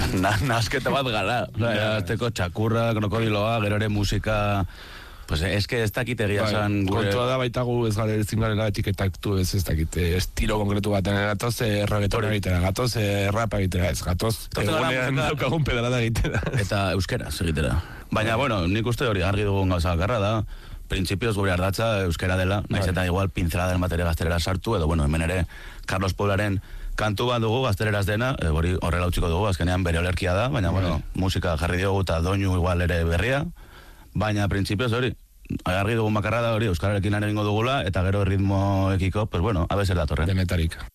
Nasketa bat gara. Azteko txakurra, krokodiloa, gero ere musika... Pues es que ez dakit egia zan gure... Kontua da baitagu ez gara ezin garela etiketaktu ez dakit estilo konkretu baten gatoz reggaeton egitera, gatoz rap egitera ez, gatoz egunean daukagun pedalada egitera. Eta euskera egitera. Baina, bueno, nik uste hori argi dugun gauza bakarra da, printzipioz gure ardatza euskera dela, naiz eta igual pinzelada matere gaztelera sartu, edo bueno, hemen ere Carlos Paularen kantu bat dugu gazteleraz dena, hori horrela utziko dugu, azkenean bere olerkia da, baina bueno, musika jarri diogu eta doinu igual ere berria, baina printzipioz hori, argi dugun bakarra da hori, euskararekin egingo dugula, eta gero ritmoekiko, pues bueno, a veces datorren. Denetarik.